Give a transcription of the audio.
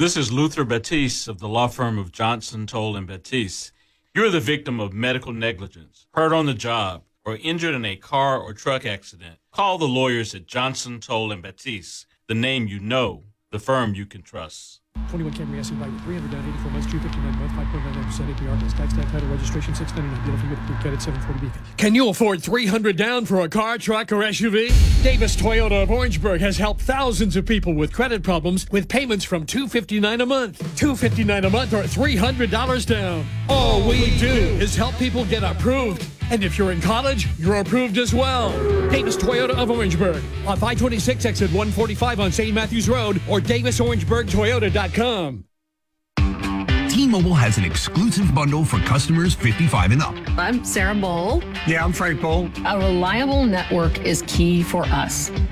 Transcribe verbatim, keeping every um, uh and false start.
This is Luther Batiste of the law firm of Johnson, Toll, and Batiste. You're the victim of medical negligence, hurt on the job, or injured in a car or truck accident. Call the lawyers at Johnson, Toll, and Batiste, the name you know, the firm you can trust. twenty-one Camry S U V with three hundred down, eighty-four months, two fifty-nine a month, five point nine nine percent A P R plus tax, tax, title, registration, six ninety-nine. Dealer fingerprint credit, seven forty B. Can you afford three hundred down for a car, truck, or S U V? Davis Toyota of Orangeburg has helped thousands of people with credit problems with payments from two fifty-nine a month, two fifty-nine a month, or three hundred dollars down. All we do is help people get approved. And if you're in college, you're approved as well. Davis Toyota of Orangeburg on five twenty-six exit one forty-five on Saint Matthews Road or davis orangeburg toyota dot com. T-Mobile has an exclusive bundle for customers fifty-five and up. I'm Sarah Bowl. Yeah, I'm Frank Bowl. A reliable network is key for us.